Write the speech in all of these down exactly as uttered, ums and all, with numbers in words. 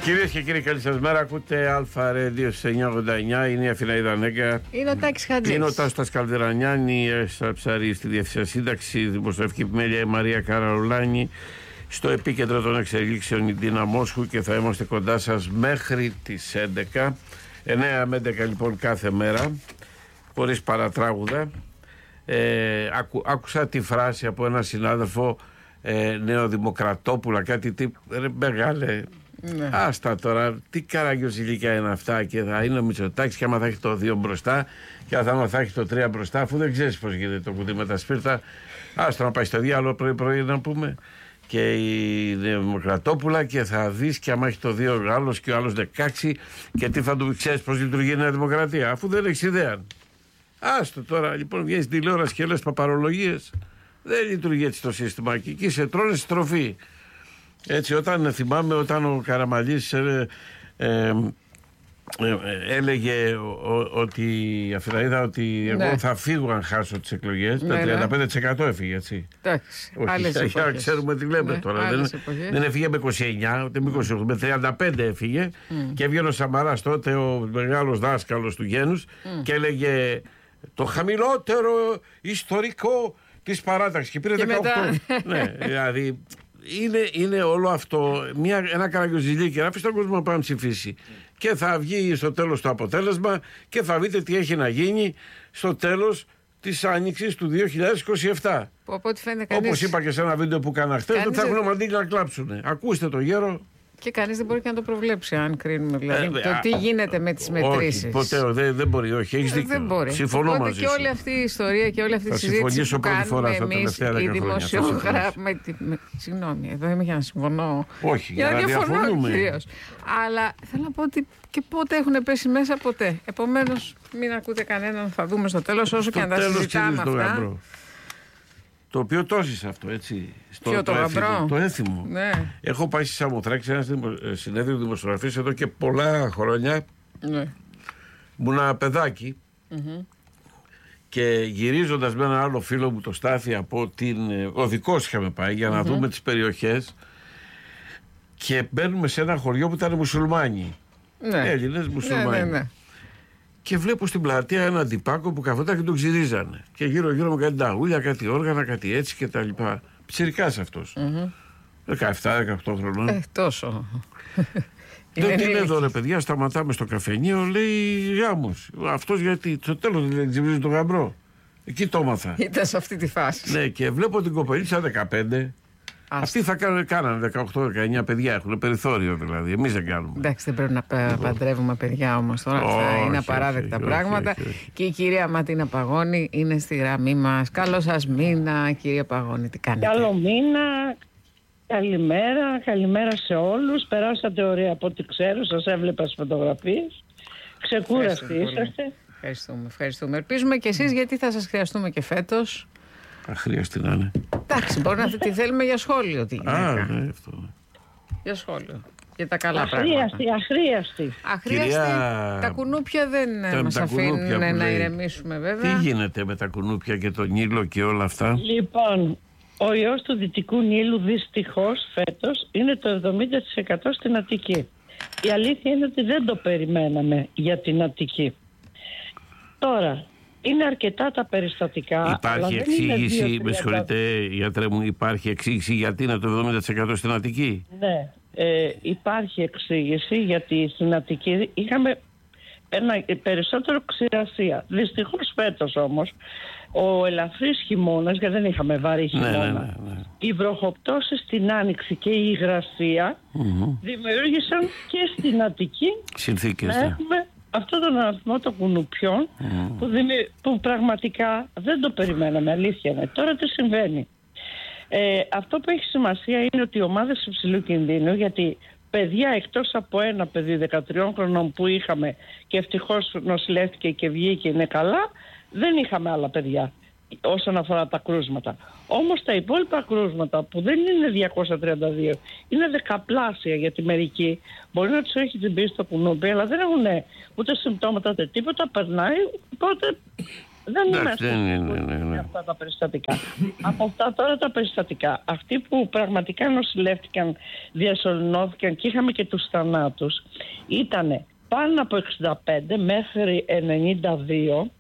Κυρίες και κύριοι, καλή σας μέρα. Ακούτε Αλφα Ρέδιο εννιακόσια ογδόντα εννιά. Είναι η Αθηναίδα Νέγκα. Είναι ο Τάκης Χατζής. Είναι ο Τάστας Καλδερανιάννη. Η Έσσα Ψαρή στη Διευθυνσία Σύνταξη. Δημοσιογραφική επιμέλεια η Μαρία Καραολάνη. Στο επίκεντρο των εξελίξεων η Ντίνα Μόσχου. Και θα είμαστε κοντά σας μέχρι τις έντεκα. εννέα με έντεκα λοιπόν κάθε μέρα. Χωρίς παρατράγουδα. Ε, άκου, άκουσα τη φράση από έναν συνάδελφο, ε, Νεοδημοκρατόπουλα, κάτι τύπου. Ρε μεγάλε. Ναι. Άστα τώρα, τι καραγκιόζηλικιά είναι αυτά, και θα είναι ο Μητσοτάκης και άμα θα έχει το δύο μπροστά και άμα θα έχει το τρία μπροστά, αφού δεν ξέρεις πώς γίνεται το κουτί με τα σπίρτα. Άστα να πάει στο διάλογο πρωί-πρωί να πούμε. Και η Δημοκρατόπουλα, και θα δεις και άμα έχει το δύο ο άλλος και ο άλλος δεκαέξι, και τι θα του ξέρεις πώς λειτουργεί η Νέα Δημοκρατία, αφού δεν έχεις ιδέα. Άστο τώρα, λοιπόν, βγαίνει στην τηλεόραση και λες παπαρολογίες. Δεν λειτουργεί έτσι το σύστημα. Και εκεί σε τρώνε στροφή. Έτσι, όταν θυμάμαι, όταν ο Καραμανλής ε, ε, ε, ε, έλεγε ο, ο, ότι η Αθηναίδα ότι ναι. εγώ θα φύγω αν χάσω τις εκλογές, ναι, το τριάντα πέντε τοις εκατό έφυγε, έτσι. Εντάξει, άλλες εποχές. Ξέρουμε τι λέμε ναι, τώρα. Δεν, δεν έφυγε με είκοσι εννιά, ούτε με είκοσι οκτώ, με τριάντα πέντε έφυγε mm. και έβγαινε ο Σαμαράς τότε, ο μεγάλος δάσκαλος του γένους mm. και έλεγε το χαμηλότερο ιστορικό της παράταξης και πήρε και δεκαοκτώ. Ναι, δηλαδή είναι, είναι όλο αυτό μια, ένα καραγκιόζηλίκι, και να αφήσει τον κόσμο να πάει να ψηφίσει. Και θα βγει στο τέλος το αποτέλεσμα και θα δείτε τι έχει να γίνει στο τέλος της Άνοιξης του δύο χιλιάδες είκοσι επτά. Που από ό,τι φαίνεται κανείς... Όπως είπα και σε ένα βίντεο που κάνα χτες, δεν θα έχουν μαντήλια να κλάψουν. Ακούστε το γέρο. Και κανείς δεν μπορεί και να το προβλέψει, αν κρίνουμε δηλαδή. Ε, το τι γίνεται με τις μετρήσεις. Όχι, ποτέ δεν, δεν μπορεί, όχι. Έχεις δίκιο. Δεν μπορεί. Συμφωνώ Οπότε μαζί και όλη αυτή η ιστορία και όλη αυτή η συζήτηση που κάνουμε εμείς οι δημοσιογράφοι. Συγγνώμη, εδώ είμαι για να συμφωνώ. Όχι, για να διαφωνούμε. Κυρίως. Αλλά θέλω να πω ότι και πότε έχουν πέσει μέσα, ποτέ. Επομένως, μην ακούτε κανέναν, θα δούμε στο τέλος, όσο και αν τα συζητάμε αυτά. Το οποίο το έζησε αυτό, έτσι. Στο, Ποιο, το, το, έθιμο, το έθιμο. Ναι. Έχω πάει στη Σαμοθράκη σε ένα συνέδριο δημοσιογραφίας εδώ και πολλά χρόνια. Ναι. Ήμουν ένα παιδάκι mm-hmm. και γυρίζοντας με ένα άλλο φίλο μου, το Στάθη, από την Οδικός είχαμε πάει για να mm-hmm. δούμε τις περιοχές, και μπαίνουμε σε ένα χωριό που ήταν μουσουλμάνοι. Ναι. Έλληνες μουσουλμάνοι. Ναι, ναι, ναι. Και βλέπω στην πλατεία έναν τυπάκο που καθόταν και τον ξυρίζανε. Και γύρω-γύρω με κάτι ταγούλια, κάτι όργανα, κάτι έτσι και τα λοιπά. Πιτσιρικάς αυτός. Mm-hmm. δεκαεπτά δεκαοκτώ χρονών. Ε, τόσο. Δεν τι είναι εδώ ρε παιδιά, σταματάμε στο καφενείο, λέει γάμος. Αυτός γιατί, στο τέλος δεν ξυρίζει τον γαμπρό. Εκεί το έμαθα. Ήταν σε αυτή τη φάση. Ναι, και βλέπω την κοπελίτσα δεκαπέντε. Άστα. Αυτοί θα κάνουν, κάνανε δεκαοκτώ δεκαεννιά παιδιά, έχουν περιθώριο δηλαδή. Εμείς δεν κάνουμε. Εντάξει, δεν πρέπει να λοιπόν. παντρεύουμε παιδιά όμως τώρα. Αυτά όχι, είναι απαράδεκτα όχι, πράγματα. Όχι, όχι, όχι. Και η κυρία Ματίνα Παγώνη είναι στη γραμμή μας. Καλό σας μήνα, κυρία Παγώνη, τι κάνετε? Καλό μήνα, καλημέρα, καλημέρα σε όλους. Περάσατε ωραία από ό,τι ξέρω, σας έβλεπα στις φωτογραφίες. Ξεκούραστοι είσαστε. Ευχαριστούμε, ευχαριστούμε. Ελπίζουμε και εσείς, γιατί θα σας χρειαστούμε και φέτος. Αχρίαστη να είναι. Εντάξει, μπορεί να τη θέλουμε για σχόλιο τη γυναίκα. Α, ναι, αυτό. Για σχόλιο. Για τα καλά αχρίαστη, πράγματα. Αχρίαστη, αχρίαστη. Κυρία... Τα κουνούπια δεν τα, μας τα αφήνουν να λέει... ηρεμήσουμε βέβαια. Τι γίνεται με τα κουνούπια και τον Νείλο και όλα αυτά? Λοιπόν, ο ιός του Δυτικού Νείλου δυστυχώς φέτος είναι το εβδομήντα τοις εκατό στην Αττική. Η αλήθεια είναι ότι δεν το περιμέναμε για την Αττική. Τώρα... είναι αρκετά τα περιστατικά. Υπάρχει εξήγηση, με συγχωρείτε γιατρέ μου, υπάρχει εξήγηση γιατί είναι το εβδομήντα τοις εκατό στην Αττική? Ναι, ε, υπάρχει εξήγηση γιατί στην Αττική είχαμε ένα, περισσότερο ξηρασία. Δυστυχώς φέτος όμως ο ελαφρύς χειμώνας, γιατί δεν είχαμε βαρύ χειμώνα, ναι, ναι, ναι, ναι. οι βροχοπτώσεις στην Άνοιξη και η υγρασία mm-hmm. δημιούργησαν και στην Αττική συνθήκες, να έχουμε αυτόν τον αριθμό των κουνουπιών mm. που, δημι... που πραγματικά δεν το περιμέναμε, αλήθεια είναι. Τώρα τι συμβαίνει? Ε, αυτό που έχει σημασία είναι ότι οι ομάδες υψηλού κινδύνου, γιατί παιδιά εκτός από ένα παιδί δεκατριών χρονών που είχαμε και ευτυχώς νοσηλεύτηκε και βγήκε είναι καλά, δεν είχαμε άλλα παιδιά όσον αφορά τα κρούσματα. Όμως τα υπόλοιπα κρούσματα που δεν είναι διακόσια τριάντα δύο, είναι δεκαπλάσια, γιατί μερικοί μπορεί να τους έχει την πίστη στο κουνούπι, αλλά δεν έχουν ούτε συμπτώματα ούτε τίποτα, περνάει, οπότε Δεν Εντάξει, είμαστε ναι, ναι, ναι, ναι. αυτά τα περιστατικά. Από αυτά τώρα τα περιστατικά, αυτοί που πραγματικά νοσηλεύτηκαν, διασωληνώθηκαν και είχαμε και τους θανάτους, ήταν πάνω από εξήντα πέντε μέχρι ενενήντα δύο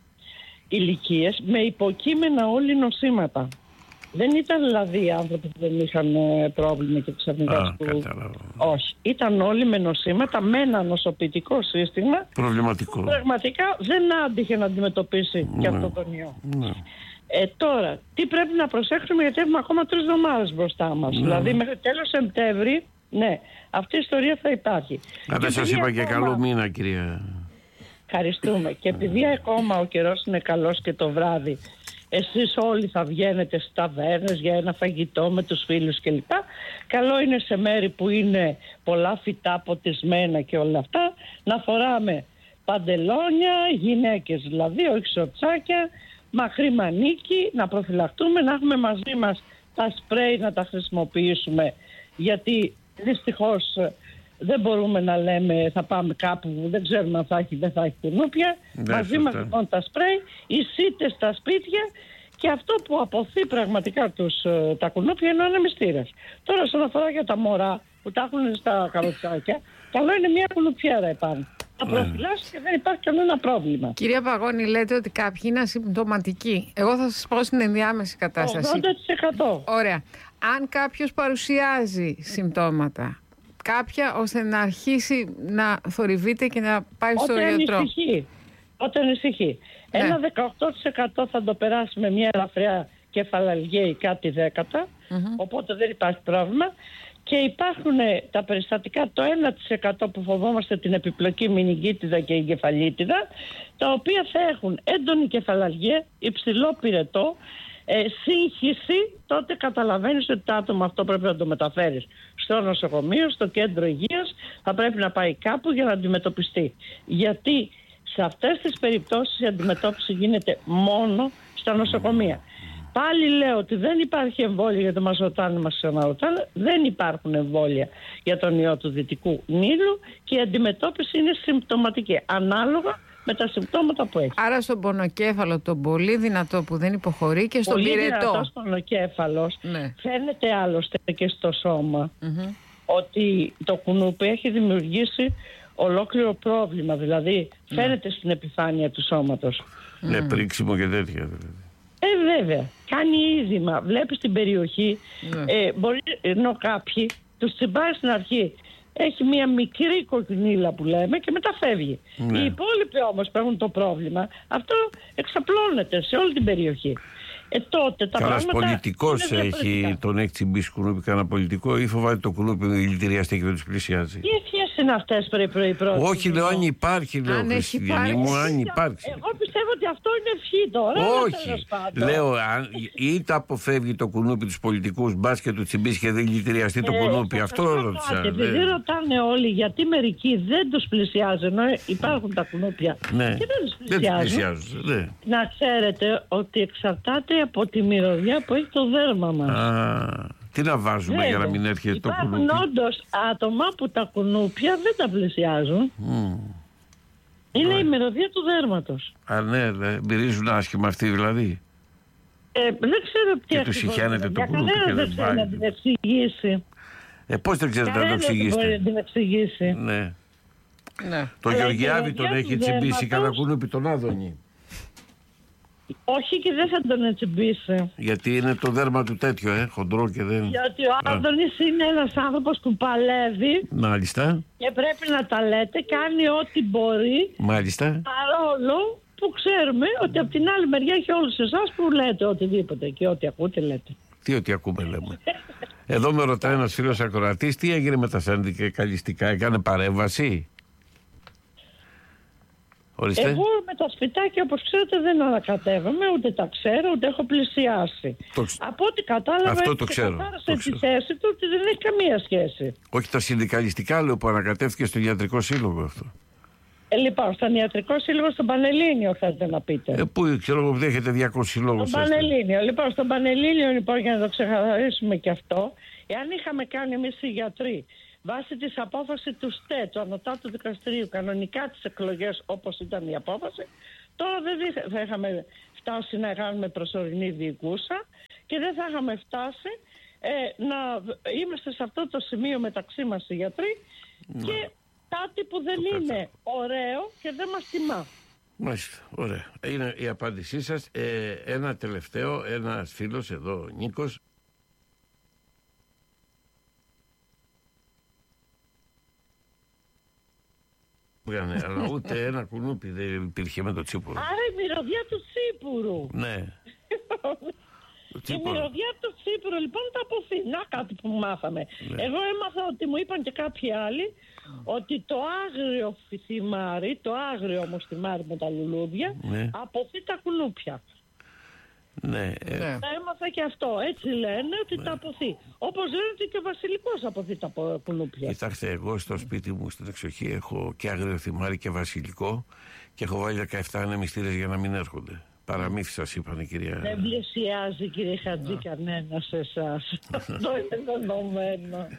ηλικίες με υποκείμενα όλοι νοσήματα. Δεν ήταν δηλαδή οι άνθρωποι που δεν είχαν πρόβλημα και ξαφνικά του. Όχι. Ήταν όλοι με νοσήματα, με ένα νοσοποιητικό σύστημα. Προβληματικό. Που πραγματικά δεν άντυχε να αντιμετωπίσει ναι. και αυτό τον ιό. Ναι. Ε, τώρα, τι πρέπει να προσέξουμε, γιατί έχουμε ακόμα τρεις εβδομάδες μπροστά μας. Ναι. Δηλαδή μέχρι τέλος Σεπτέμβρη, ναι, αυτή η ιστορία θα υπάρχει. Αν δεν σας είπα και ακόμα... καλό μήνα, κυρία. Ευχαριστούμε. Και επειδή ακόμα ο καιρός είναι καλός και το βράδυ, εσείς όλοι θα βγαίνετε στις ταβέρνες για ένα φαγητό με τους φίλους κλπ. Καλό είναι σε μέρη που είναι πολλά φυτά ποτισμένα και όλα αυτά να φοράμε παντελόνια, γυναίκες δηλαδή, όχι σορτσάκια, μαχρή μανίκι, να προφυλαχτούμε, να έχουμε μαζί μας τα σπρέι να τα χρησιμοποιήσουμε, γιατί δυστυχώς δεν μπορούμε να λέμε θα πάμε κάπου που δεν ξέρουμε αν θα έχει δεν θα έχει κουνούπια. Μαζί μας λοιπόν τα σπρέι, οι σίτες στα σπίτια, και αυτό που αποθεί πραγματικά τους, τα κουνούπια είναι ο ανεμιστήρας. Τώρα όσον αφορά για τα μωρά που τα έχουν στα καροτσάκια, καλό είναι μια κουνουπιέρα επάνω. Θα προφυλάσσει και δεν υπάρχει κανένα πρόβλημα. Κυρία Παγώνη, λέτε ότι κάποιοι είναι ασυμπτωματικοί. Εγώ θα σας πω στην ενδιάμεση κατάσταση. ογδόντα τοις εκατό. Ωραία. Αν κάποιος παρουσιάζει συμπτώματα, κάποια ώστε να αρχίσει να θορυβείται και να πάει Όταν στο γιατρό. Ανησυχεί. Όταν ανησυχεί. Ναι. Ένα δεκαοκτώ τοις εκατό θα το περάσει με μια ελαφριά κεφαλαλγία ή κάτι δέκατα, mm-hmm. οπότε δεν υπάρχει πρόβλημα. Και υπάρχουν τα περιστατικά, το ένα τοις εκατό που φοβόμαστε, την επιπλοκή μηνυγκίτιδα και εγκεφαλίτιδα, τα οποία θα έχουν έντονη κεφαλαλγία, υψηλό πυρετό, ε, σύγχυση. Τότε καταλαβαίνεις ότι το άτομο αυτό πρέπει να το μεταφέρεις στο νοσοκομείο, στο κέντρο υγείας, θα πρέπει να πάει κάπου για να αντιμετωπιστεί. Γιατί σε αυτές τις περιπτώσεις η αντιμετώπιση γίνεται μόνο στα νοσοκομεία. Πάλι λέω ότι δεν υπάρχει εμβόλια, γιατί μας ρωτάνε, μας ξαναρωτάνε, δεν υπάρχουν εμβόλια για τον ιό του Δυτικού Νείλου και η αντιμετώπιση είναι συμπτωματική, ανάλογα με τα συμπτώματα που έχει. Άρα στον πονοκέφαλο, τον πολύ δυνατό που δεν υποχωρεί, και στον πολύ πυρετό. Πολύ δυνατός πονοκέφαλος, ναι. Φαίνεται άλλωστε και στο σώμα mm-hmm. ότι το κουνούπι έχει δημιουργήσει ολόκληρο πρόβλημα, δηλαδή φαίνεται mm. στην επιφάνεια του σώματος. Ναι, mm. πρίξιμο και τέτοια δηλαδή. Ε, βέβαια. Κάνει είδημα. Βλέπεις την περιοχή. Ναι. Ε, μπορεί, ενώ κάποιοι τους τσιμπάει στην αρχή. Έχει μία μικρή κοκκινίλα που λέμε και μετά φεύγει. Ναι. Οι υπόλοιποι όμως που έχουν το πρόβλημα, αυτό εξαπλώνεται σε όλη την περιοχή. Ε, τότε τα Καλάς πολιτικός έχει τον έχει τσιμπήσει κουνούπι, κανένα πολιτικό, ή φοβάται το κουνούπι δηλητηριαστεί και δεν τους πλησιάζει? Τι ευχές είναι αυτές πρέπει πρώτα? Όχι, λέω αν υπάρχει, λέω Χριστιανή μου, αν υπάρχει. Εγώ πιστεύω ότι αυτό είναι ευχή τώρα. Όχι, λέω αν, ή τα αποφεύγει το κουνούπι τους πολιτικούς, μπας και του τσιμπήσει και δεν δηλητηριαστεί το ε, κουνούπι. Αυτό ρώτησα. Επειδή ρωτάνε όλοι γιατί μερικοί δεν τους πλησιάζουν, ενώ υπάρχουν τα κουνούπια ναι. και δεν τους πλησιάζουν. Ναι. Να ξέρετε ότι εξαρτάται από τη μυρωδιά που έχει το δέρμα μας. Α, τι να βάζουμε Βέβαια. για να μην έρχεται Υπάρχουν το κουνούπι? Υπάρχουν όντως άτομα που τα κουνούπια δεν τα πλησιάζουν. Mm. Είναι yeah. η μυρωδιά του δέρματος. Α, ναι, δε, μυρίζουν άσχημα αυτοί δηλαδή. Ε, δεν ξέρω τι και τους συχαίνεται το κουνούπι και δεν πάει. Να την εξηγήσει. Ε, πώς δεν ξέρετε να το εξηγήσετε? Μπορεί να την εξηγήσει. Ναι. ναι. Το Γεωργιάδη τον έχει τσιμπήσει κατά κουνούπι τον Άδωνη. Όχι, και δεν θα τον τσιμπήσει. Γιατί είναι το δέρμα του τέτοιο, ε, χοντρό και δεν... Γιατί ο Άδωνης είναι ένας άνθρωπος που παλεύει. Μάλιστα. Και πρέπει να τα λέτε, κάνει ό,τι μπορεί. Μάλιστα. Παρόλο που ξέρουμε ότι από την άλλη μεριά έχει όλους εσάς που λέτε οτιδήποτε και ό,τι ακούτε λέτε. Τι ό,τι ακούμε λέμε. Εδώ με ρωτάει ένας φίλος ακροατής, τι έγινε με τα συνδικαλιστικά, έκανε παρέμβαση? Ορίστε. Εγώ με τα σπιτάκια, όπως ξέρετε, δεν ανακατεύομαι, ούτε τα ξέρω, ούτε έχω πλησιάσει. Το... Από ό,τι κατάλαβα, αυτό το ξέρω. Το τη θέση του ότι δεν έχει καμία σχέση. Όχι τα συνδικαλιστικά, λέω, που ανακατεύτηκε στον Ιατρικό Σύλλογο αυτό. Ε, λοιπόν, στον Ιατρικό Σύλλογο, στον Πανελλήνιο θέλετε να πείτε. Ε, πού ξέρω εγώ, έχετε διακόσιους συλλόγους. Στον Πανελλήνιο. Λοιπόν, στον Πανελλήνιο, λοιπόν, για να το ξεκαθαρίσουμε και αυτό, εάν είχαμε κάνει εμείς οι γιατροί βάσει της απόφασης του ΣΤΕ, του Ανωτάτου Δικαστηρίου, κανονικά τις εκλογές όπως ήταν η απόφαση, τώρα δεν θα είχαμε φτάσει να κάνουμε προσωρινή διοικούσα και δεν θα είχαμε φτάσει ε, να είμαστε σε αυτό το σημείο μεταξύ μας οι γιατροί ναι. και κάτι που δεν το είναι κάτω. Ωραίο και δεν μας τιμά. Μάλιστα, ωραία. Είναι η απάντησή σας. Ε, ένα τελευταίο, ένας φίλος εδώ, ο Νίκος. Αλλά ούτε ένα κουνούπι δεν υπήρχε με το τσίπουρο. Άρα η μυρωδιά του τσίπουρου. Ναι. Η μυρωδιά του τσίπουρου λοιπόν τα αποθεί. Να κάτι που μάθαμε. Ναι. Εγώ έμαθα ότι μου είπαν και κάποιοι άλλοι ότι το άγριο θυμάρι, το άγριο όμως θυμάρι με τα λουλούδια, ναι. αποθεί τα κουνούπια. Ναι, ε... Τα έμαθα και αυτό. Έτσι λένε ότι ναι. τα αποθεί. Όπως λένε ότι και ο βασιλικός αποθεί τα κουνούπια. Κοιτάξτε, εγώ στο σπίτι μου στην εξοχή έχω και άγριο θυμάρι και βασιλικό και έχω βάλει δεκαεπτά ανεμιστήρες για να μην έρχονται. Παραμύθι σας είπανε, κυρία. Δεν πλησιάζει, κύριε Χατζή, κανένα σε εσάς. Αυτό είναι δεδομένο.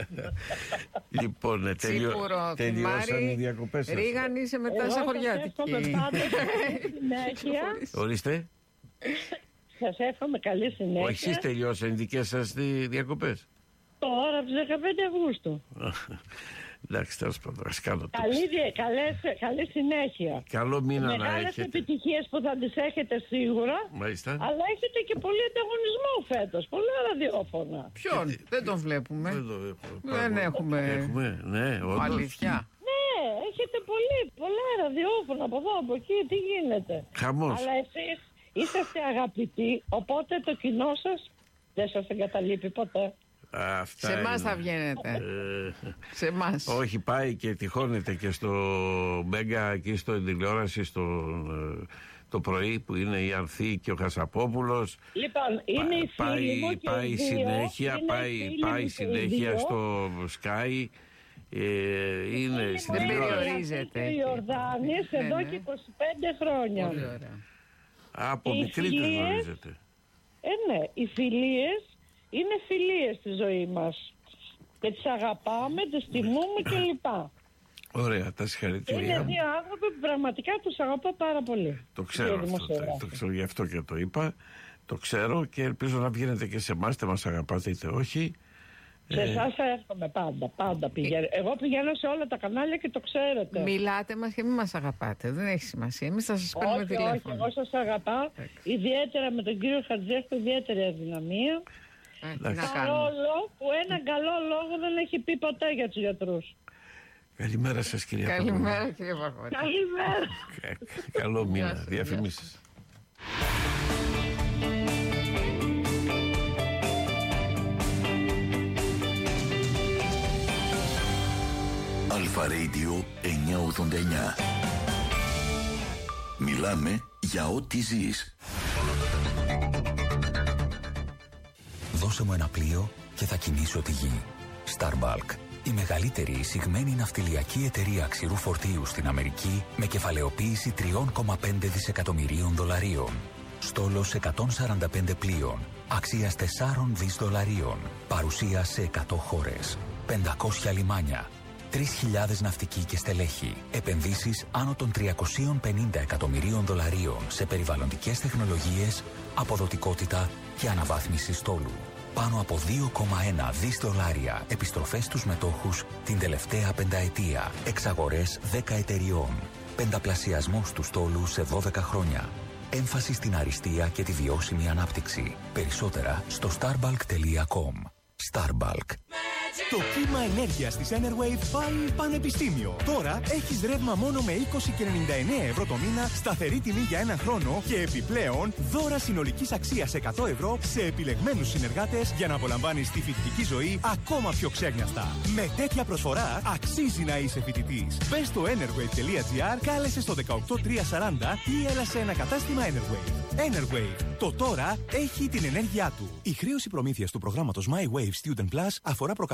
Λοιπόν, τελειώ... τελειώσαν οι διακοπές σας. Ρίγανη μετά σε χωριάτικη. Εγώ σας εύχομαι πάντα καλή συνέχεια. Ορίστε. Σας εύχομαι καλή συνέχεια. Όχι, εσείς τελειώσαν οι δικές σας διακοπές. Τώρα από τις δεκαπέντε Αυγούστου. Εντάξει, τέλος πάντων, ας κάνω το. Καλή, καλές, καλή συνέχεια. Καλό μήνα να έχετε. Μεγάλες επιτυχίες που θα τις έχετε σίγουρα. Μάλιστα. Αλλά έχετε και πολύ ανταγωνισμό φέτος. Πολλά ραδιόφωνα. Ποιον, ε, δεν τον βλέπουμε. Δεν, το έχουμε. δεν έχουμε. Έχουμε, ναι, όντως. Αλήθεια. Ναι, έχετε πολύ, πολλά ραδιόφωνα από εδώ, από εκεί, τι γίνεται. Χαμός. Αλλά εσείς είσαστε αγαπητοί, οπότε το κοινό σας δεν σας εγκαταλείπει ποτέ. Αυτά σε εμάς είναι. θα βγαίνετε. Ε, σε εμάς. Όχι, πάει και τυχώνεται και στο Μέγκα εκεί στο τηλεόραση στο, το πρωί που είναι η Ανθή και ο Χασαπόπουλος. Λοιπόν, είναι η πάει, μου και πάει δύο, συνέχεια, πάει, πάει συνέχεια στο Sky. Ε, είναι στην τηλεόραση. Και η Ιορδάνης ναι, εδώ ναι. και είκοσι πέντε χρόνια. Πολύ ωραία. Από μικρή τους γνωρίζετε. Ε, ναι, οι φιλίες είναι φιλίες στη ζωή μας. Και τις αγαπάμε, τις τιμούμε κλπ. Ωραία, τα συγχαρητήρια. Είναι δύο άνθρωποι που πραγματικά τους αγαπώ πάρα πολύ. Το ξέρω αυτό, το, το ξέρω, γι' αυτό και το είπα. Το ξέρω και ελπίζω να βγαίνετε και σε εμάς, είτε μας αγαπάτε είτε όχι. Σε εσάς θα εύχομαι πάντα, πάντα πηγαίνω. Εγώ πηγαίνω σε όλα τα κανάλια και το ξέρετε. Μιλάτε μας και μην μας αγαπάτε, δεν έχει σημασία. Εμείς θα σας παίρνουμε τηλέφωνο. Όχι, εγώ σας αγαπάω. Ιδιαίτερα με τον κύριο Χατζή έχω ιδιαίτερη αδυναμία. Παρόλο που έναν καλό λόγο δεν έχει πει ποτέ για τους γιατρούς. Καλημέρα σας, κυρία Παγώνη. Καλημέρα, κύριε Παγώνη. Καλημέρα. Καλό μήνα. Διαφημίσεις. Αλφα Radio εννιακόσια ογδόντα εννιά. Μιλάμε για ό,τι ζεις. Δώσε μου ένα πλοίο και θα κινήσω τη γη. Starbulk, η μεγαλύτερη εισηγμένη ναυτιλιακή εταιρεία ξηρού φορτίου στην Αμερική με κεφαλαιοποίηση τρία κόμμα πέντε δισεκατομμυρίων δολαρίων. Στόλος εκατόν σαράντα πέντε πλοίων, αξίας τέσσερα δισεκατομμύρια δολαρίων. Παρουσία σε εκατό χώρες, πεντακόσια λιμάνια, τρεις χιλιάδες ναυτικοί και στελέχη. Επενδύσεις άνω των τριακόσια πενήντα εκατομμυρίων δολαρίων σε περιβαλλοντικές τεχνολογίες, αποδοτικότητα και αναβάθμιση στόλου. Πάνω από δύο κόμμα ένα δισεκατομμύρια δολάρια επιστροφές στους μετόχους την τελευταία πενταετία. Εξαγορές δέκα εταιριών. Πενταπλασιασμός του στόλου σε δώδεκα χρόνια. Έμφαση στην αριστεία και τη βιώσιμη ανάπτυξη. Περισσότερα στο starbulk τελεία com. Starbulk. Το κύμα ενέργειας της Enerwave πάει πανεπιστήμιο. Τώρα έχεις ρεύμα μόνο με είκοσι και ενενήντα εννέα ευρώ το μήνα, σταθερή τιμή για έναν χρόνο και επιπλέον δώρα συνολικής αξίας εκατό ευρώ σε επιλεγμένους συνεργάτες για να απολαμβάνεις τη φοιτητική ζωή ακόμα πιο ξέγνιαστα. Με τέτοια προσφορά αξίζει να είσαι φοιτητής. Μπες στο enerwave τελεία gr, κάλεσε στο δεκαοκτώ τριακόσια σαράντα ή έλα σε ένα κατάστημα Enerwave. Enerwave. Το τώρα έχει την ενέργειά του. Η χρέωση προμήθειας του προγράμματος My Wave Student Plus αφορά προκαθορισμό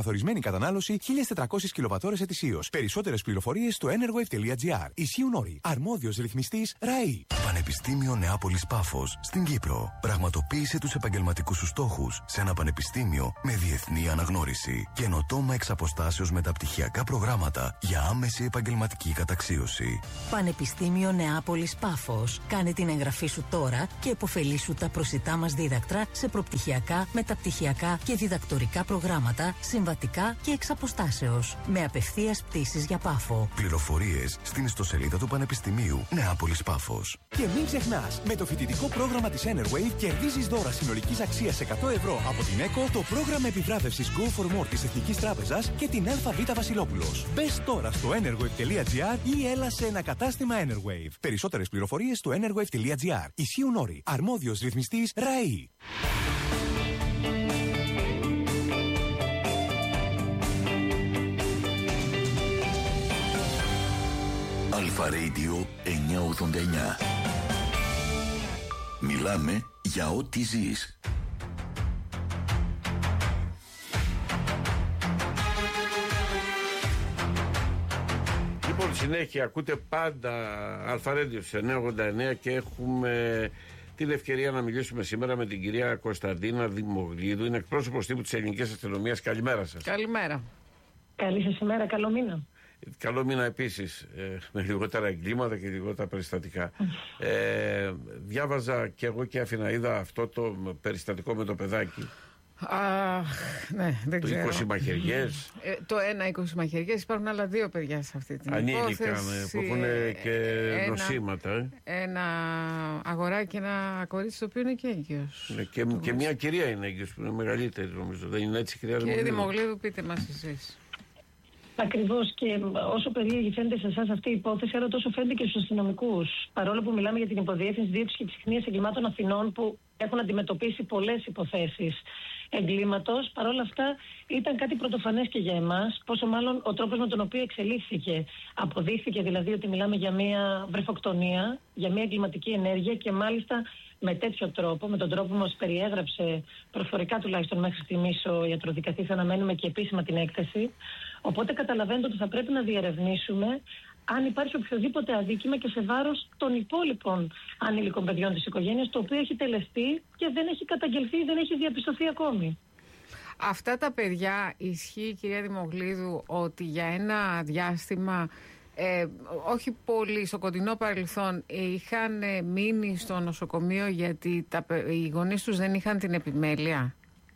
καθορισμένη κατανάλωση χίλιες τετρακόσιες κιλοβατόρες ετησίως. Περισσότερες πληροφορίες στο enerwave τελεία gr. Ισχύουν όροι. Αρμόδιος ρυθμιστής ΡΑΗ. Πανεπιστήμιο Νεάπολης Πάφος στην Κύπρο. Πραγματοποίησε τους επαγγελματικούς σου στόχους σε ένα πανεπιστήμιο με διεθνή αναγνώριση. Καινοτόμα εξ αποστάσεως μεταπτυχιακά προγράμματα για άμεση επαγγελματική καταξίωση. Πανεπιστήμιο Νεάπολης Πάφος. Κάνε την εγγραφή σου τώρα και επωφελήσου τα προσιτά μας δίδακτρα σε προπτυχιακά, μεταπτυχιακά και διδακτορικά προγράμματα, συμβατικά και εξ αποστάσεως. Με απευθείας πτήσεις για Πάφο. Πληροφορίες στην ιστοσελίδα του Πανεπιστημίου Νεάπολης Πάφος. Και μην ξεχνάς, με το φοιτητικό πρόγραμμα της Enerwave κερδίζεις δώρα συνολικής αξίας εκατό ευρώ από την ΕΚΟ, το πρόγραμμα επιβράβευσης Go for More της Εθνικής Τράπεζας και την ΑΒ Βασιλόπουλος. Μπες τώρα στο enerwave τελεία gr ή έλα σε ένα κατάστημα Enerwave. Περισσότερες πληροφορίες στο enerwave τελεία gr. Ισχύουν όροι. Αρμόδιος ρυθμιστής ΡΑΗ. Αλφα Radio εννιακόσια ογδόντα εννιά. Μιλάμε για ό,τι ζεις. Λοιπόν, συνέχεια ακούτε πάντα Αλφα Radio εννιακόσια ογδόντα εννιά και έχουμε την ευκαιρία να μιλήσουμε σήμερα με την κυρία Κωνσταντίνα Δημογλίδου. Είναι εκπρόσωπος τύπου της Ελληνικής Αστυνομίας. Καλημέρα σας. Καλημέρα. Καλή σας ημέρα, καλό μήνα. Καλό μήνα επίσης, ε, με λιγότερα εγκλήματα και λιγότερα περιστατικά. ε, διάβαζα και εγώ και άφηνα είδα αυτό το περιστατικό με το παιδάκι. Αχ, ναι, δεν το ξέρω. είκοσι μαχαιριές. Ε, το ένα είκοσι μαχαιριές, υπάρχουν άλλα δύο παιδιά σε αυτή την Ανήλικα, υπόθεση. που έχουν και ένα, νοσήματα. Ε. Ένα αγοράκι και ένα κορίτσι το οποίο είναι και έγκυος. Ναι, και, και μια κυρία είναι έγκυος που είναι μεγαλύτερη νομίζω. Δεν είναι έτσι, κυρία Κύριε Δημογλίδου? Δημογλίδου, πείτε μας εσείς. Ακριβώς, και όσο περίεργη φαίνεται σε εσάς αυτή η υπόθεση, αλλά τόσο φαίνεται και στους αστυνομικούς. Παρόλο που μιλάμε για την υποδιεύθυνση δίωξης και ξυχνίας εγκλημάτων Αθηνών, που έχουν αντιμετωπίσει πολλές υποθέσεις εγκλήματος, παρόλα αυτά ήταν κάτι πρωτοφανές και για εμάς, πόσο μάλλον ο τρόπος με τον οποίο εξελίχθηκε. Αποδείχθηκε δηλαδή ότι μιλάμε για μια βρεφοκτονία, για μια εγκληματική ενέργεια, και μάλιστα με τέτοιο τρόπο, με τον τρόπο που μας περιέγραψε προφορικά τουλάχιστον μέχρι στιγμής ο ιατροδικαστής, αναμένουμε και επίσημα την έκθεση. Οπότε καταλαβαίνετε ότι θα πρέπει να διερευνήσουμε αν υπάρχει οποιοδήποτε αδίκημα και σε βάρος των υπόλοιπων ανήλικων παιδιών της οικογένειας, το οποίο έχει τελεστεί και δεν έχει καταγγελθεί, δεν έχει διαπιστωθεί ακόμη. Αυτά τα παιδιά, ισχύει, κυρία Δημογλίδου, ότι για ένα διάστημα, ε, όχι πολύ στο κοντινό παρελθόν, είχαν ε, μείνει στο νοσοκομείο γιατί τα, οι γονείς τους δεν είχαν την επιμέλεια?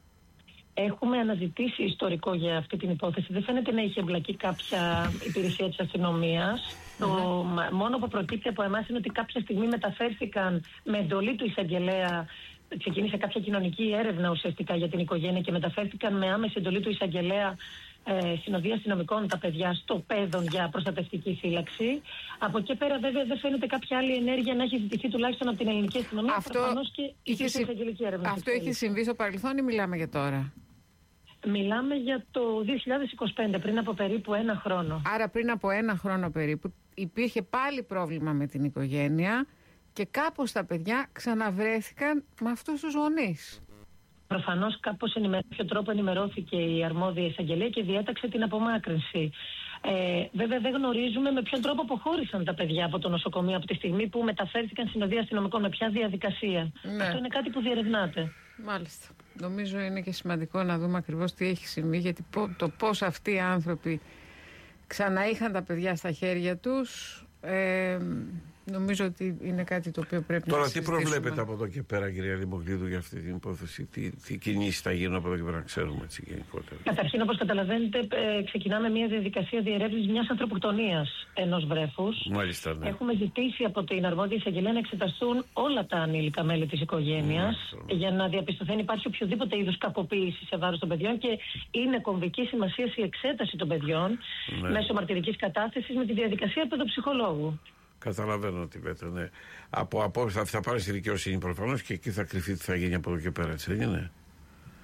Έχουμε αναζητήσει ιστορικό για αυτή την υπόθεση. Δεν φαίνεται να είχε εμπλακεί κάποια υπηρεσία της αστυνομίας. Mm-hmm. Το μόνο που προκύπτει από εμάς είναι ότι κάποια στιγμή μεταφέρθηκαν με εντολή του εισαγγελέα. Ξεκίνησε κάποια κοινωνική έρευνα ουσιαστικά για την οικογένεια και μεταφέρθηκαν με άμεση εντολή του εισαγγελέα ε, συνοδεία αστυνομικών τα παιδιά στο Πέδον για προστατευτική φύλαξη. Από εκεί πέρα, βέβαια, δεν φαίνεται κάποια άλλη ενέργεια να έχει ζητηθεί τουλάχιστον από την ελληνική αστυνομία. Αυτό, και είχε, εισαγγελική έρευνα. Αυτό έχει συμβεί στο παρελθόν ή μιλάμε για τώρα? Μιλάμε για το δύο χιλιάδες είκοσι πέντε, πριν από περίπου ένα χρόνο. Άρα πριν από ένα χρόνο περίπου υπήρχε πάλι πρόβλημα με την οικογένεια και κάπως τα παιδιά ξαναβρέθηκαν με αυτούς τους γονείς. Προφανώς κάπως με ποιο τρόπο ενημερώθηκε η αρμόδια εισαγγελία και διέταξε την απομάκρυνση. Ε, βέβαια δεν γνωρίζουμε με ποιον τρόπο αποχώρησαν τα παιδιά από το νοσοκομείο από τη στιγμή που μεταφέρθηκαν συνοδεία αστυνομικών, με ποια διαδικασία. Ναι. Αυτό είναι κάτι που διερευνάται. Μάλιστα. Νομίζω είναι και σημαντικό να δούμε ακριβώς τι έχει συμβεί, γιατί το πώς αυτοί οι άνθρωποι ξαναείχαν τα παιδιά στα χέρια τους, ε, νομίζω ότι είναι κάτι το οποίο πρέπει Τώρα, να συζητήσουμε. Τώρα τι προβλέπετε από εδώ και πέρα, κυρία Δημογλίδου, για αυτή την υπόθεση? Τι, τι κινήσεις θα γίνουν από εδώ και πέρα, να ξέρουμε έτσι γενικότερα? Καταρχήν, όπως καταλαβαίνετε, ε, ξεκινάμε μια διαδικασία διερεύνησης μιας ανθρωποκτονίας ενός βρέφους. Μάλιστα, ναι. Έχουμε ζητήσει από την αρμόδια εισαγγελέα να εξεταστούν όλα τα ανήλικα μέλη της οικογένειας, mm, για να διαπιστωθεί αν υπάρχει οποιοδήποτε είδους κακοποίηση σε βάρος των παιδιών, και είναι κομβική σημασία η εξέταση των παιδιών, ναι, μέσω μαρτυρικής κατάθεσης με τη διαδικασία παιδοψυχολόγου. Καταλαβαίνω τι λέτε, ναι. Από, από, θα, θα πάρει στη δικαιοσύνη προφανώς και εκεί θα κρυφτεί τι θα γίνει από εδώ και πέρα, έτσι δεν είναι?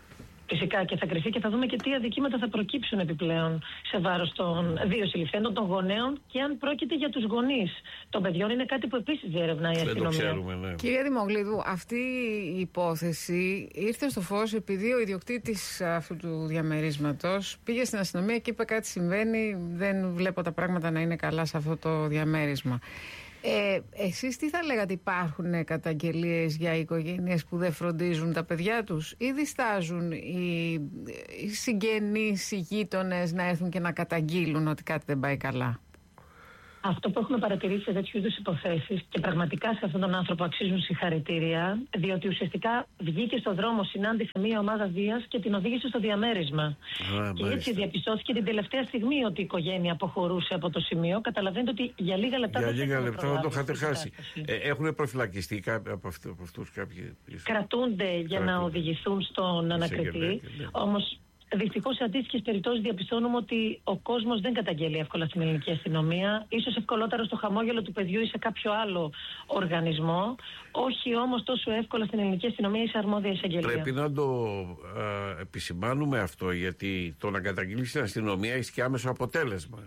Φυσικά και θα κρυφτεί και θα δούμε και τι αδικήματα θα προκύψουν επιπλέον σε βάρος των δύο συλληφθέντων, των γονέων, και αν πρόκειται για τους γονείς των παιδιών. Είναι κάτι που επίσης διερευνάει η αστυνομία. Δεν το ξέρουμε, ναι. Κυρία Δημογλίδου, αυτή η υπόθεση ήρθε στο φως επειδή ο ιδιοκτήτης αυτού του διαμερίσματος πήγε στην αστυνομία και είπε κάτι συμβαίνει, δεν βλέπω τα πράγματα να είναι καλά σε αυτό το διαμέρισμα. Ε, εσείς τι θα λέγατε, υπάρχουν καταγγελίες για οικογένειες που δεν φροντίζουν τα παιδιά τους ή διστάζουν οι, οι συγγενείς, οι γείτονες να έρθουν και να καταγγείλουν ότι κάτι δεν πάει καλά? Αυτό που έχουμε παρατηρήσει σε τέτοιου είδους υποθέσεις, και πραγματικά σε αυτόν τον άνθρωπο αξίζουν συγχαρητήρια, διότι ουσιαστικά βγήκε στον δρόμο, συνάντησε μία ομάδα βίας και την οδήγησε στο διαμέρισμα. Α, και έτσι διαπιστώθηκε την τελευταία στιγμή ότι η οικογένεια αποχωρούσε από το σημείο. Καταλαβαίνετε ότι για λίγα λεπτά για δεν λίγα λεπτά θα το είχατε χάσει. χάσει. Ε, έχουν προφυλακιστεί κάποιοι από, αυτού, από αυτούς κάποιοι? Κρατούνται για να οδηγηθούν στον ανακριτή. Ναι. Όμως δυστυχώς σε αντίστοιχες περιπτώσεις διαπιστώνουμε ότι ο κόσμος δεν καταγγέλει εύκολα στην ελληνική αστυνομία. Ίσως ευκολότερα στο χαμόγελο του παιδιού ή σε κάποιο άλλο οργανισμό. Όχι όμως τόσο εύκολα στην ελληνική αστυνομία ή σε αρμόδια εισαγγελία. Πρέπει να το ε, επισημάνουμε αυτό, γιατί το να καταγγείλει στην αστυνομία έχει και άμεσο αποτέλεσμα.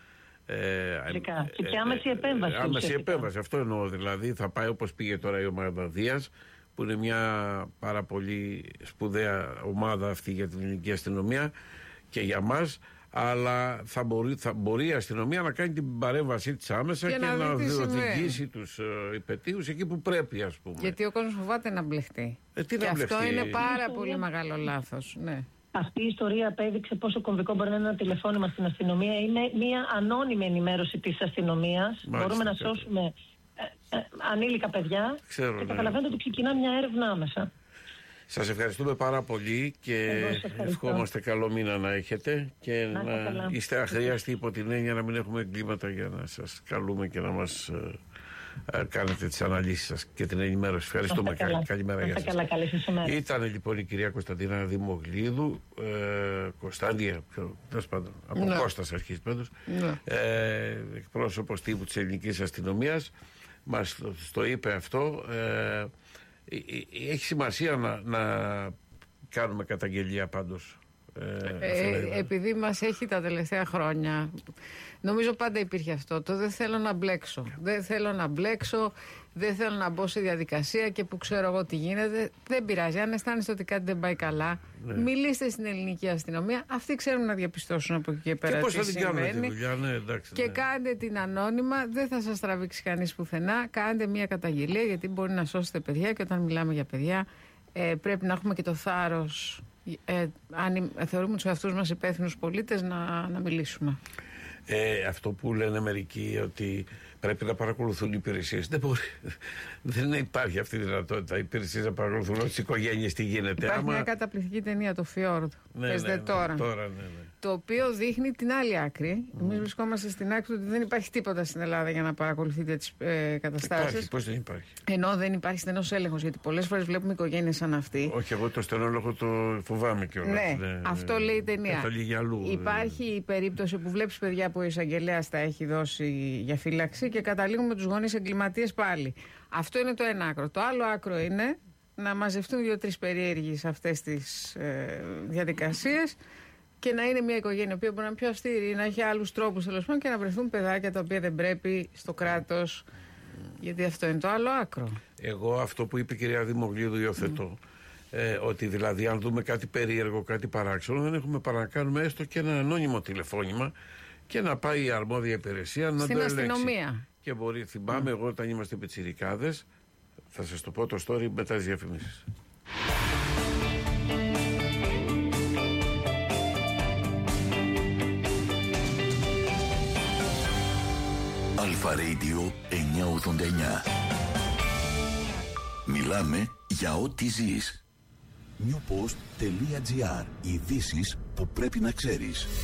Ε, Φυσικά. Και, και άμεση επέμβαση. Ε, άμεση επέμβαση. Αυτό εννοώ. Δηλαδή θα πάει όπως πήγε τώρα η ομάδα Δίας, που είναι μια πάρα πολύ σπουδαία ομάδα αυτή για την ελληνική αστυνομία και για μας, αλλά θα μπορεί, θα μπορεί η αστυνομία να κάνει την παρέμβασή της άμεσα και, και να, να οδηγήσει τους uh, υπετίους εκεί που πρέπει, ας πούμε. Γιατί ο κόσμος φοβάται να μπλεχτεί. Ε, τι και να αυτό μπλεχτεί. Είναι πάρα πολύ μεγάλο λάθος. Ναι. Αυτή η ιστορία απέδειξε πόσο κομβικό μπορεί να είναι ένα τηλεφώνημα στην αστυνομία. Είναι μια ανώνυμη ενημέρωση της αστυνομίας. Μπορούμε να σώσουμε Ε, ε, ανήλικα παιδιά. Ξέρω, και ναι. καταλαβαίνετε ότι ξεκινά μια έρευνα άμεσα. Σας ευχαριστούμε πάρα πολύ και ευχόμαστε καλό μήνα να έχετε και να, να είστε αχρίαστοι υπό την έννοια να μην έχουμε εγκλήματα, για να σας καλούμε και να μας ε, ε, κάνετε τις αναλύσεις σας και την ενημέρωση. Ευχαριστούμε. Καλ, καλημέρα για σας. Ήταν λοιπόν η κυρία Κωνσταντίνα Δημογλίδου, ε, Κωνσταντία, τέλος πάντων, από ναι. Κώστας αρχής πάντως, ναι. ε, εκπρόσωπος τύπου της ελληνικής αστυνομίας. Μας το, το είπε αυτό. Ε, έχει σημασία να, να κάνουμε καταγγελία πάντως. Ε, ε, επειδή μας έχει τα τελευταία χρόνια, νομίζω πάντα υπήρχε αυτό. Το δεν θέλω να μπλέξω. Δεν θέλω να μπλέξω, δεν θέλω να μπω σε διαδικασία και που ξέρω εγώ τι γίνεται. Δεν πειράζει. Αν αισθάνεστε ότι κάτι δεν πάει καλά, ναι. μιλήστε στην ελληνική αστυνομία. Αυτοί ξέρουν να διαπιστώσουν από εκεί και πέρα. Και πώς θα την κάνουμε τη δουλειά, ναι, εντάξει. Και ναι. κάντε την ανώνυμα, δεν θα σας τραβήξει κανείς πουθενά. Κάντε μια καταγγελία, γιατί μπορεί να σώσετε παιδιά. Και όταν μιλάμε για παιδιά, ε, πρέπει να έχουμε και το θάρρος. Ε, αν θεωρούμε τους εαυτούς μας υπεύθυνους πολίτες, να, να μιλήσουμε. Ε, αυτό που λένε μερικοί, ότι πρέπει να παρακολουθούν οι υπηρεσίες, δεν μπορεί, δεν υπάρχει αυτή η δυνατότητα οι υπηρεσίες να παρακολουθούν όλες τις οικογένειες τι γίνεται. Υπάρχει άμα... μια καταπληκτική ταινία, το Fjord, ναι, παίζεται ναι, ναι, τώρα, τώρα ναι, ναι. το οποίο δείχνει την άλλη άκρη. Mm. Εμείς βρισκόμαστε στην άκρη ότι δεν υπάρχει τίποτα στην Ελλάδα για να παρακολουθείτε τις ε, καταστάσεις. Υπάρχει, πώς δεν υπάρχει. Ενώ δεν υπάρχει στενός έλεγχος, γιατί πολλές φορές βλέπουμε οικογένειες σαν αυτή. Όχι, εγώ το στενό έλεγχο το φοβάμαι κιόλας. Ναι, ναι, αυτό ναι, λέει η ταινία. Αλλού, υπάρχει η περίπτωση που βλέπεις παιδιά που ο εισαγγελέας τα έχει δώσει για φύλαξη και καταλήγουν με τους γονείς εγκληματίες πάλι. Αυτό είναι το ένα άκρο. Το άλλο άκρο είναι να μαζευτούν δύο-τρεις περίεργοι σε αυτές τις ε, διαδικασίες και να είναι μια οικογένεια που μπορεί να είναι πιο αυστηρή, να έχει άλλους τρόπους τέλος πάντων και να βρεθούν παιδάκια τα οποία δεν πρέπει στο κράτος. Γιατί αυτό είναι το άλλο άκρο. Εγώ αυτό που είπε η κυρία Δημογλίδου υιοθετώ. Mm. Ε, ότι δηλαδή αν δούμε κάτι περίεργο, κάτι παράξενο, δεν έχουμε παρά να κάνουμε έστω και ένα ανώνυμο τηλεφώνημα και να πάει η αρμόδια υπηρεσία να στην το ελέγξει. Αστυνομία. Και μπορεί, θυμάμαι mm. εγώ όταν είμαστε πιτσιρικάδες, θα σας το πω το story μετά τις διαφημίσεις. Αλφα Radio εννιακόσια ογδόντα εννιά. Μιλάμε για ό,τι ζεις. newpost.gr. Ειδήσεις που πρέπει να ξέρεις.